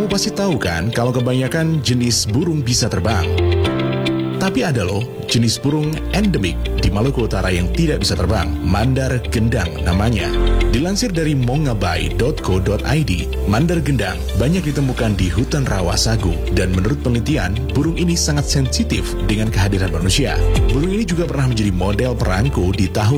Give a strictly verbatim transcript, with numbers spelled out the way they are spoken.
Kamu pasti tahu kan kalau kebanyakan jenis burung bisa terbang. Tapi ada loh jenis burung endemik di Maluku Utara yang tidak bisa terbang, mandar gendang namanya. Dilansir dari mongabay dot co dot i d, mandar gendang banyak ditemukan di hutan rawa sagu dan menurut penelitian, burung ini sangat sensitif dengan kehadiran manusia. Burung ini juga pernah menjadi model perangko di tahun